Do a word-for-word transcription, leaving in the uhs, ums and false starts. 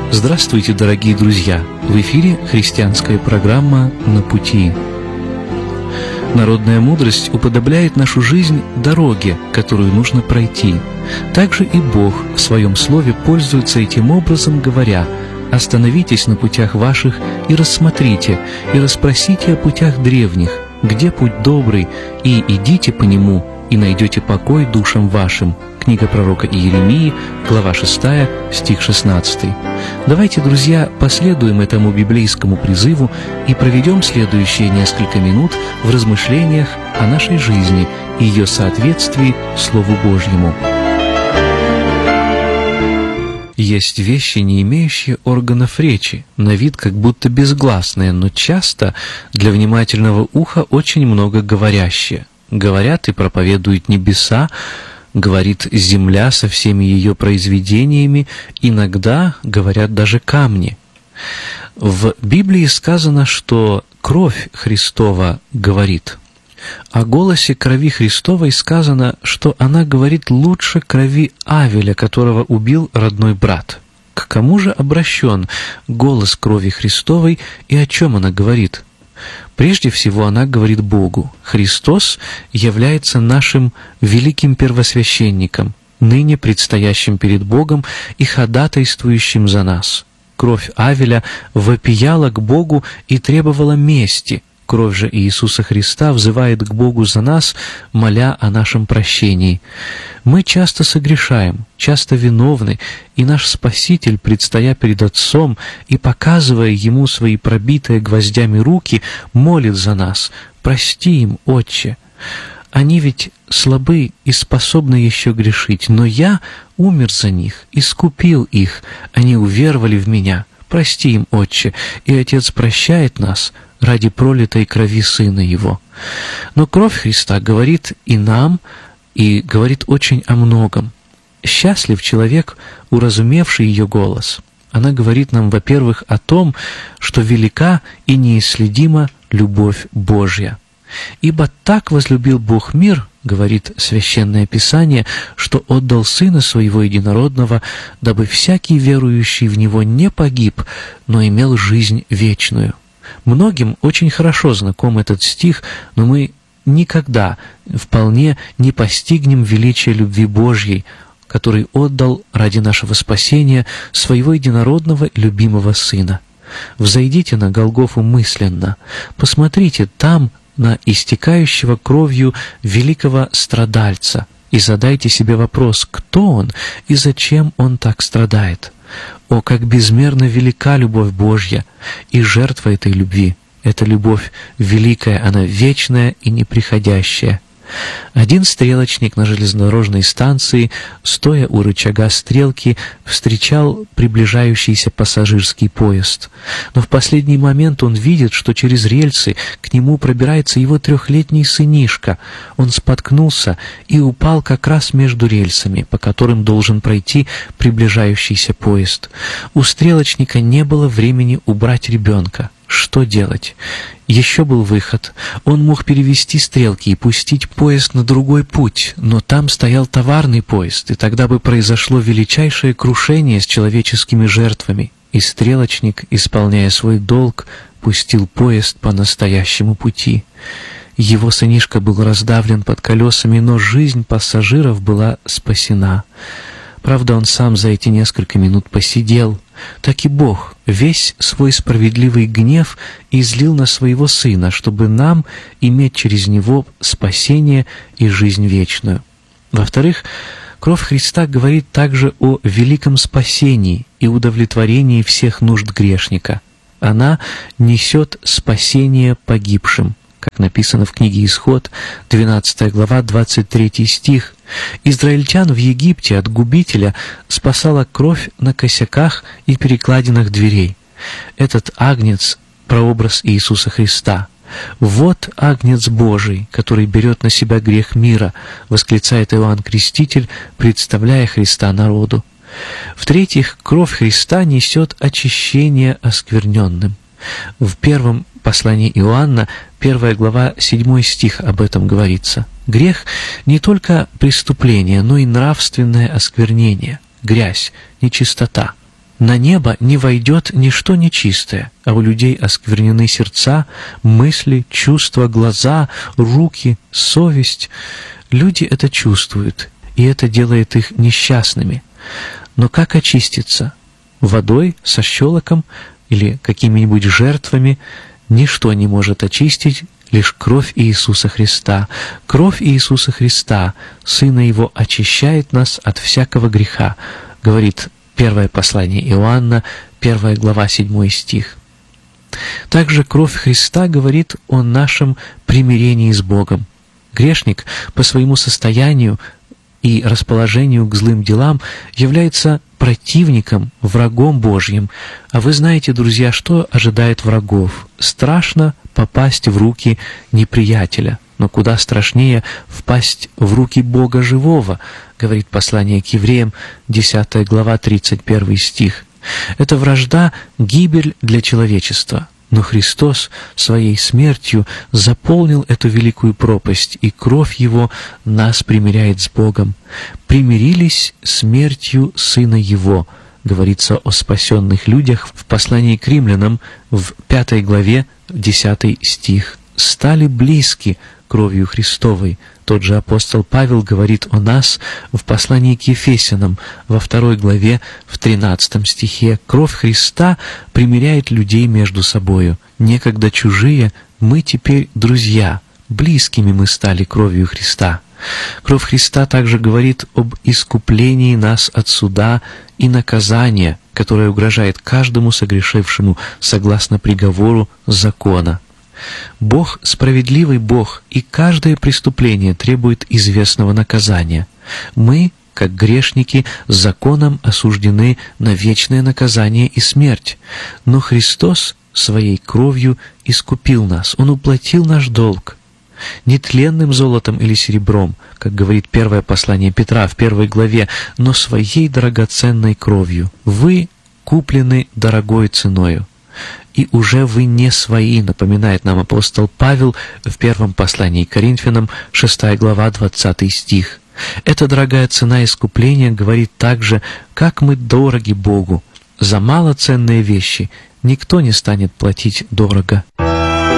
Здравствуйте, дорогие друзья! В эфире христианская программа «На пути». Народная мудрость уподобляет нашу жизнь дороге, которую нужно пройти. Также и Бог в Своем Слове пользуется этим образом, говоря: «Остановитесь на путях ваших и рассмотрите, и расспросите о путях древних, где путь добрый, и идите по нему, и найдете покой душам вашим». Книга пророка Иеремии, глава шестая, стих шестнадцатый. Давайте, друзья, последуем этому библейскому призыву и проведем следующие несколько минут в размышлениях о нашей жизни и ее соответствии Слову Божьему. Есть вещи, не имеющие органов речи, на вид как будто безгласные, но часто для внимательного уха очень много говорящие. Говорят и проповедуют небеса, говорит земля со всеми ее произведениями, иногда говорят даже камни. В Библии сказано, что кровь Христова говорит. О голосе крови Христовой сказано, что она говорит лучше крови Авеля, которого убил родной брат. К кому же обращен голос крови Христовой и о чем она говорит? Прежде всего, она говорит Богу. Христос является нашим великим первосвященником, ныне предстоящим перед Богом и ходатайствующим за нас. Кровь Авеля вопияла к Богу и требовала мести. Кровь же Иисуса Христа взывает к Богу за нас, моля о нашем прощении. Мы часто согрешаем, часто виновны, и наш Спаситель, предстоя перед Отцом и показывая Ему свои пробитые гвоздями руки, молит за нас: «Прости им, Отче. Они ведь слабы и способны еще грешить, но я умер за них, искупил их, они уверовали в Меня. Прости им, Отче». И Отец прощает нас ради пролитой крови Сына Его. Но кровь Христа говорит и нам, и говорит очень о многом. Счастлив человек, уразумевший ее голос. Она говорит нам, во-первых, о том, что велика и неисследима любовь Божья. «Ибо так возлюбил Бог мир, — говорит Священное Писание, — что отдал Сына Своего Единородного, дабы всякий верующий в Него не погиб, но имел жизнь вечную». Многим очень хорошо знаком этот стих, но мы никогда вполне не постигнем величия любви Божьей, который отдал ради нашего спасения Своего единородного любимого Сына. Взойдите на Голгофу мысленно, посмотрите там на истекающего кровью великого страдальца и задайте себе вопрос, кто Он и зачем Он так страдает. О, как безмерно велика любовь Божья и жертва этой любви! Эта любовь великая, она вечная и неприходящая. Один стрелочник на железнодорожной станции, стоя у рычага стрелки, встречал приближающийся пассажирский поезд. Но в последний момент он видит, что через рельсы к нему пробирается его трехлетний сынишка. Он споткнулся и упал как раз между рельсами, по которым должен пройти приближающийся поезд. У стрелочника не было времени убрать ребенка. Что делать? Еще был выход. Он мог перевести стрелки и пустить поезд на другой путь, но там стоял товарный поезд, и тогда бы произошло величайшее крушение с человеческими жертвами. И стрелочник, исполняя свой долг, пустил поезд по настоящему пути. Его сынишка был раздавлен под колесами, но жизнь пассажиров была спасена. Правда, он сам за эти несколько минут посидел. Так и Бог весь свой справедливый гнев излил на Своего Сына, чтобы нам иметь через Него спасение и жизнь вечную. Во-вторых, кровь Христа говорит также о великом спасении и удовлетворении всех нужд грешника. Она несет спасение погибшим. Как написано в книге Исход, двенадцатая глава, двадцать третий стих. «Израильтян в Египте от губителя спасала кровь на косяках и перекладинах дверей». Этот агнец — прообраз Иисуса Христа. «Вот агнец Божий, который берет на себя грех мира», — восклицает Иоанн Креститель, представляя Христа народу. В-третьих, кровь Христа несет очищение оскверненным. В первом послании Иоанна, первая глава, седьмой стих об этом говорится. Грех — не только преступление, но и нравственное осквернение, грязь, нечистота. На небо не войдет ничто нечистое, а у людей осквернены сердца, мысли, чувства, глаза, руки, совесть. Люди это чувствуют, и это делает их несчастными. Но как очиститься? Водой, со щелоком или какими-нибудь жертвами? Ничто не может очистить, лишь кровь Иисуса Христа. Кровь Иисуса Христа, Сына Его, очищает нас от всякого греха, говорит Первое послание Иоанна, первая глава, седьмой стих. Также кровь Христа говорит о нашем примирении с Богом. Грешник по своему состоянию и расположению к злым делам является противником, врагом Божьим. А вы знаете, друзья, что ожидает врагов? Страшно попасть в руки неприятеля, но куда страшнее впасть в руки Бога живого, говорит послание к евреям, десятая глава, тридцать первый стих. Эта вражда — гибель для человечества. Но Христос Своей смертью заполнил эту великую пропасть, и кровь Его нас примиряет с Богом. «Примирились смертью Сына Его», говорится о спасенных людях в послании к римлянам в пятой главе, десятый стих. «Стали близки кровью Христовой». Тот же апостол Павел говорит о нас в послании к Ефесянам во второй главе, в тринадцатом стихе. «Кровь Христа примиряет людей между собою. Некогда чужие, мы теперь друзья, близкими мы стали кровью Христа». Кровь Христа также говорит об искуплении нас от суда и наказания, которое угрожает каждому согрешившему согласно приговору закона. Бог — справедливый Бог, и каждое преступление требует известного наказания. Мы, как грешники, законом осуждены на вечное наказание и смерть. Но Христос Своей кровью искупил нас, Он уплатил наш долг. Не тленным золотом или серебром, как говорит первое послание Петра в первой главе, но Своей драгоценной кровью. Вы куплены дорогой ценою. «И уже вы не свои», напоминает нам апостол Павел в первом послании к Коринфянам, шестая глава, двадцатый стих. Эта дорогая цена искупления говорит также, как мы дороги Богу. За малоценные вещи никто не станет платить дорого.